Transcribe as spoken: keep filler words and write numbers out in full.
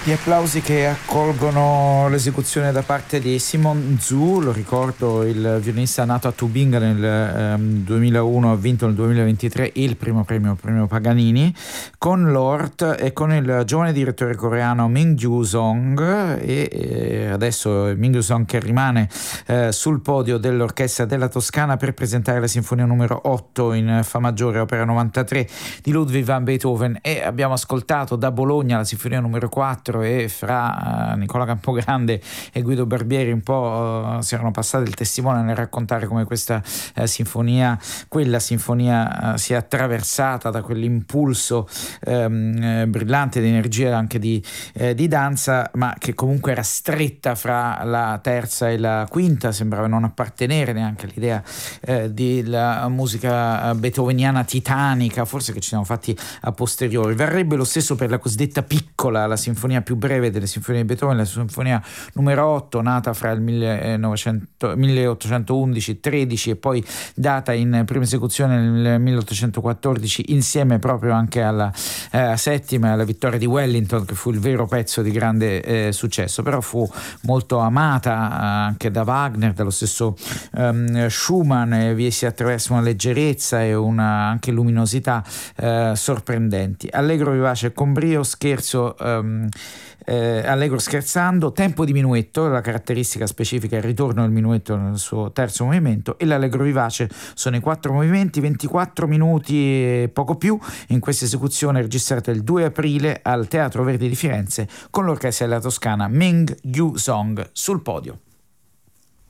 Gli applausi che accolgono l'esecuzione da parte di Simon Zhu, lo ricordo, il violinista nato a Tubinga nel ehm, duemilauno, ha vinto nel duemilaventitré il primo premio, premio Paganini, con l'Ort e con il giovane direttore coreano Min Gyu-song, e eh, adesso Min Gyu-song che rimane eh, sul podio dell'Orchestra della Toscana per presentare la Sinfonia numero otto in Fa maggiore, opera novantatré di Ludwig van Beethoven, e abbiamo ascoltato da Bologna la Sinfonia numero quattro, e fra uh, Nicola Campogrande e Guido Barbieri un po' uh, si erano passati il testimone nel raccontare come questa uh, sinfonia, quella sinfonia uh, sia attraversata da quell'impulso um, eh, brillante di energia, anche di, eh, di danza, ma che comunque era stretta fra la terza e la quinta, sembrava non appartenere neanche all'idea eh, della musica beethoveniana titanica, forse che ci siamo fatti a posteriori. Varrebbe lo stesso per la cosiddetta piccola, la sinfonia più breve delle sinfonie di Beethoven, la sinfonia numero otto, nata fra il milleottocentoundici tredici e poi data in prima esecuzione nel milleottocentoquattordici, insieme proprio anche alla eh, settima, alla vittoria di Wellington, che fu il vero pezzo di grande eh, successo, però fu molto amata anche da Wagner, dallo stesso um, Schumann, e vi si attraversa una leggerezza e una anche luminosità eh, sorprendenti. Allegro, vivace, con brio, scherzo um, Eh, allegro scherzando, tempo di minuetto, la caratteristica specifica è il ritorno del minuetto nel suo terzo movimento, e l'allegro vivace sono i quattro movimenti, ventiquattro minuti e poco più, in questa esecuzione registrata il due aprile al Teatro Verdi di Firenze con l'Orchestra della Toscana, Min Gyu-song sul podio.